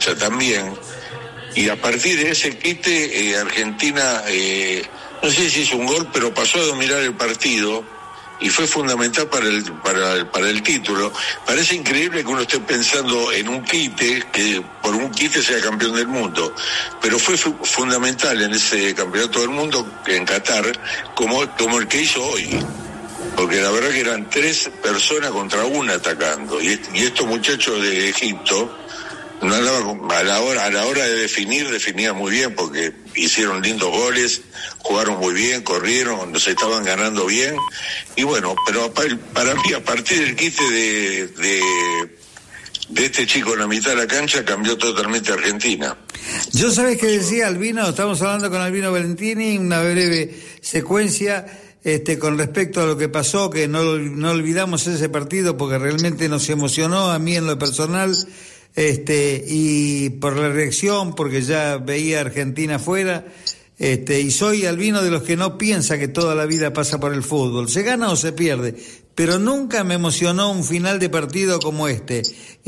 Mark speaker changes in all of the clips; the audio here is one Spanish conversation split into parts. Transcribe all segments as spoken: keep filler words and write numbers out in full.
Speaker 1: también, y a partir de ese quite eh, Argentina eh, no sé si hizo un gol, pero pasó a dominar el partido y fue fundamental para el para el, para el título. Parece increíble que uno esté pensando en un quite, que por un quite sea campeón del mundo, pero fue fu- fundamental en ese campeonato del mundo en Qatar, como, como el que hizo hoy. Porque la verdad que eran tres personas contra una atacando, y, y estos muchachos de Egipto, no andaba, a la hora a la hora de definir, definían muy bien, porque hicieron lindos goles, jugaron muy bien, corrieron, nos estaban ganando bien, y bueno, pero para, para mí, a partir del quite de, de, de este chico en la mitad de la cancha, cambió totalmente Argentina.
Speaker 2: Yo sabés que decía Albino, estamos hablando con Albino Valentini, una breve secuencia este con respecto a lo que pasó, que no, no olvidamos ese partido porque realmente nos emocionó a mí en lo personal, este y por la reacción, porque ya veía a Argentina afuera, este y soy, Albino, de los que no piensa que toda la vida pasa por el fútbol, se gana o se pierde, pero nunca me emocionó un final de partido como este.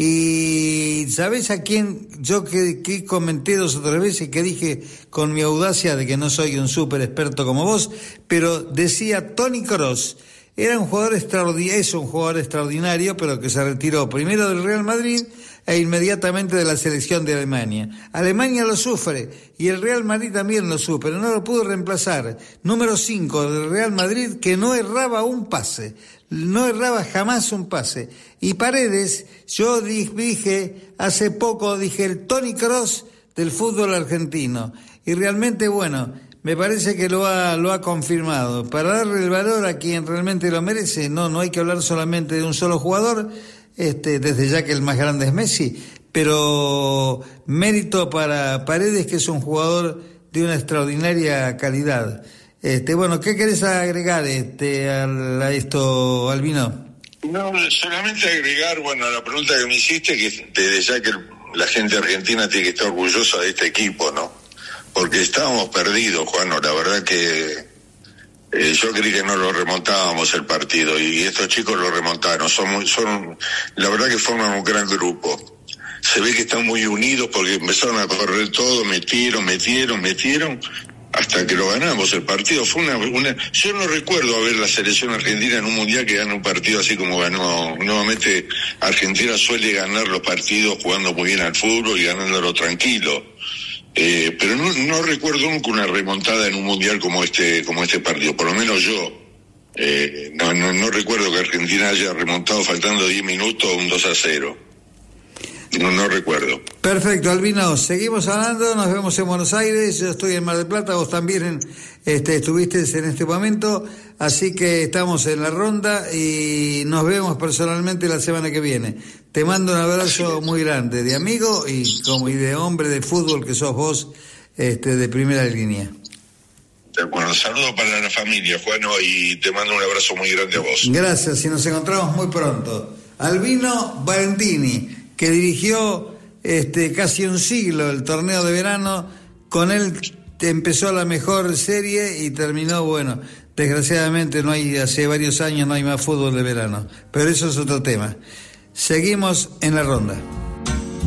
Speaker 2: Y ¿sabés a quién? Yo que, que comenté dos o tres veces, que dije con mi audacia de que no soy un súper experto como vos, pero decía Toni Kroos. Era un jugador extraordinario, es un jugador extraordinario, pero que se retiró primero del Real Madrid e inmediatamente de la selección de Alemania. Alemania lo sufre y el Real Madrid también lo sufre, no lo pudo reemplazar. Número cinco del Real Madrid, que no erraba un pase, no erraba jamás un pase. Y Paredes, yo dije hace poco, dije el Toni Kroos del fútbol argentino. Y realmente, bueno, me parece que lo ha lo ha confirmado. Para darle el valor a quien realmente lo merece, no no hay que hablar solamente de un solo jugador, este desde ya que el más grande es Messi, pero mérito para Paredes, que es un jugador de una extraordinaria calidad. Este bueno, ¿qué querés agregar este a, a esto, Albino?
Speaker 1: No, solamente agregar, bueno, a la pregunta que me hiciste, que desde ya que la gente argentina tiene que estar orgullosa de este equipo, ¿no? Porque estábamos perdidos, Juano, la verdad que eh, yo creí que no lo remontábamos el partido, y estos chicos lo remontaron, son, muy, son la verdad que forman un gran grupo. Se ve que están muy unidos porque empezaron a correr todo, metieron, metieron, metieron, hasta que lo ganamos el partido. Fue una, una yo no recuerdo haber la selección argentina en un mundial que gana un partido así como ganó. Nuevamente Argentina suele ganar los partidos jugando muy bien al fútbol y ganándolo tranquilo. Eh, pero no, no recuerdo nunca una remontada en un mundial como este como este partido, por lo menos yo. Eh, no, no, no recuerdo que Argentina haya remontado faltando diez minutos un dos a cero. No, no recuerdo.
Speaker 2: Perfecto, Albino, seguimos hablando, nos vemos en Buenos Aires, yo estoy en Mar del Plata, vos también en, este, estuviste en este momento, así que estamos en la ronda y nos vemos personalmente la semana que viene. Te mando un abrazo muy grande, de amigo y como y de hombre de fútbol que sos vos, este, de primera línea.
Speaker 1: Bueno, saludos para la familia, Juano, y te mando un abrazo muy grande a vos.
Speaker 2: Gracias, y nos encontramos muy pronto. Albino Valentini, que dirigió este casi un siglo el torneo de verano, con él empezó la mejor serie y terminó, bueno, desgraciadamente no hay, hace varios años no hay más fútbol de verano, pero eso es otro tema. Seguimos en la ronda.